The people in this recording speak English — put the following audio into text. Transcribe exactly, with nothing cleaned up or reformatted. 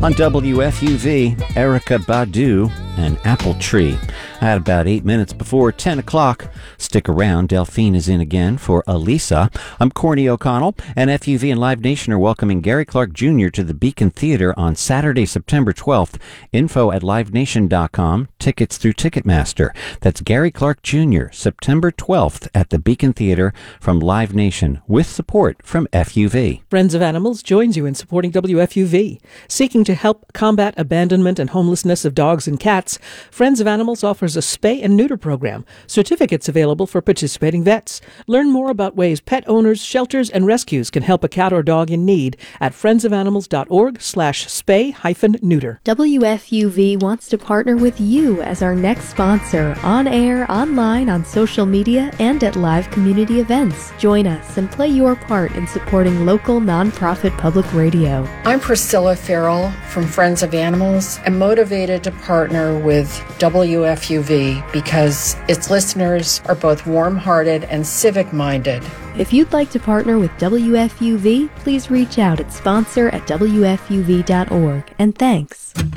On W F U V, Erykah Badu and Apple Tree. At about eight minutes before ten o'clock. Stick around. Delphine is in again for Elisa. I'm Corny O'Connell, and F U V and Live Nation are welcoming Gary Clark Junior to the Beacon Theater on Saturday, September twelfth. Info at live nation dot com. Tickets through Ticketmaster. That's Gary Clark Junior, September twelfth at the Beacon Theater from Live Nation, with support from F U V. Friends of Animals joins you in supporting W F U V. Seeking to help combat abandonment and homelessness of dogs and cats, Friends of Animals offers a spay and neuter program. Certificates available for participating vets. Learn more about ways pet owners, shelters, and rescues can help a cat or dog in need at friends of animals dot org slash spay hyphen neuter. W F U V wants to partner with you as our next sponsor, on air, online, on social media, and at live community events. Join us and play your part in supporting local nonprofit public radio. I'm Priscilla Farrell from Friends of Animals and motivated to partner with W F U V because its listeners are both warm-hearted and civic-minded. If you'd like to partner with W F U V, please reach out at sponsor at W F U V dot org. And thanks.